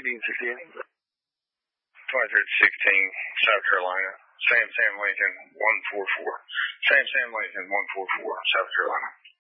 Indians again? 2316, South Carolina. Sam Lincoln 144. Sam Lincoln 144, South Carolina.